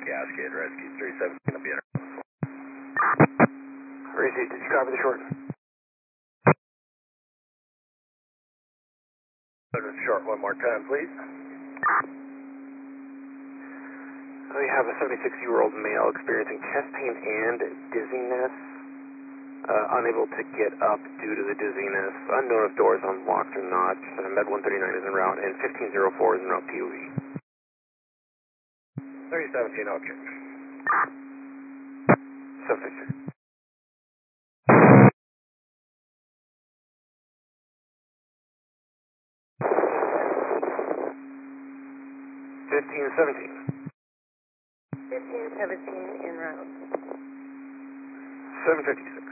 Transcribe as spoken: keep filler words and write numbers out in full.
Cascade Rescue three seventeen will be in. Rescue, did you copy the short? Short one more time, please. We have a seventy-six-year-old male experiencing chest pain and dizziness, uh, unable to get up due to the dizziness, unknown if doors unlocked or not. Uh, Med one thirty-nine is en route, and fifteen oh four is en route P O V. thirty seventeen, okay. Subject. fifteen seventeen. fifteen seventeen en route. seven fifty-six.